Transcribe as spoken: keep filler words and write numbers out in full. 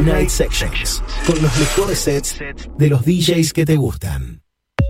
Night Sections, con los mejores sets de los D Js que te gustan.